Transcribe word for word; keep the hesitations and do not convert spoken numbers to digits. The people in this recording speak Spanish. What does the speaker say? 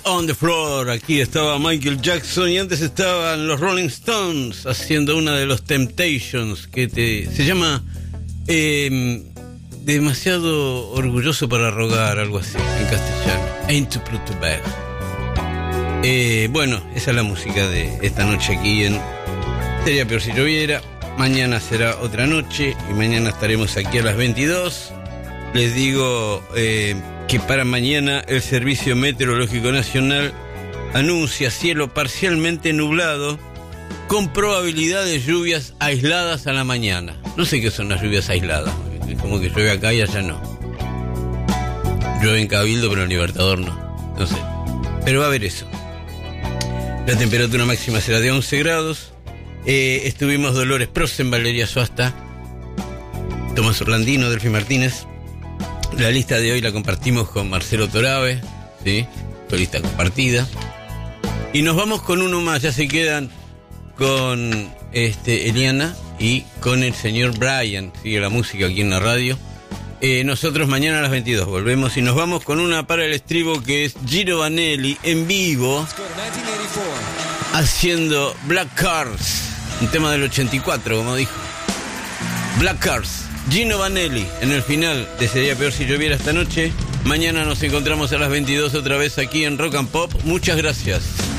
on the Floor. Aquí estaba Michael Jackson y antes estaban los Rolling Stones haciendo una de los Temptations que te, se llama eh, Demasiado orgulloso para rogar, algo así en castellano. Ain't too proud to beg. Eh, bueno, esa es la música de esta noche aquí en Sería Peor Si Lloviera. Mañana será otra noche y mañana estaremos aquí a las veintidós. Les digo eh, que para mañana el Servicio Meteorológico Nacional anuncia cielo parcialmente nublado con probabilidad de lluvias aisladas a la mañana. No sé qué son las lluvias aisladas, como que llueve acá y allá no. Llueve en Cabildo pero en Libertador no, no sé. Pero va a haber eso. La temperatura máxima será de once grados. Eh, estuvimos Dolores Prosen, Valeria Suasta, Tomás Orlandino, Delfi Martínez. La lista de hoy la compartimos con Marcelo Torabe, ¿sí? Fue lista compartida. Y nos vamos con uno más, ya se quedan con este Eliana y con el señor Brian. Sigue la música aquí en la radio. Eh, nosotros mañana a las veintidós volvemos y nos vamos con una para el estribo que es Gino Vanelli en vivo haciendo Black Cars, un tema del ochenta y cuatro, como dijo. Black Cars, Gino Vanelli en el final de Sería Peor Si Lloviera esta noche. Mañana nos encontramos a las veintidós otra vez aquí en Rock and Pop. Muchas gracias.